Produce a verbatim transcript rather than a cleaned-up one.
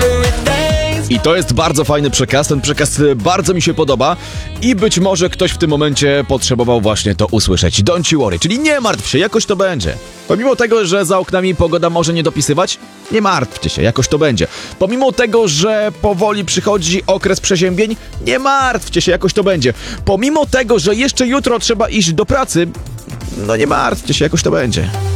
I to jest bardzo fajny przekaz, ten przekaz bardzo mi się podoba i być może ktoś w tym momencie potrzebował właśnie to usłyszeć. Don't you worry, czyli nie martw się, jakoś to będzie. Pomimo tego, że za oknami pogoda może nie dopisywać, nie martwcie się, jakoś to będzie. Pomimo tego, że powoli przychodzi okres przeziębień, nie martwcie się, jakoś to będzie. Pomimo tego, że jeszcze jutro trzeba iść do pracy, no nie martwcie się, jakoś to będzie.